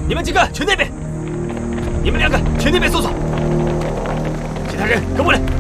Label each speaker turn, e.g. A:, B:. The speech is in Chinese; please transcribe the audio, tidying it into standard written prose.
A: 你们几个去那边，你们2个去那边搜索，其他人跟我来。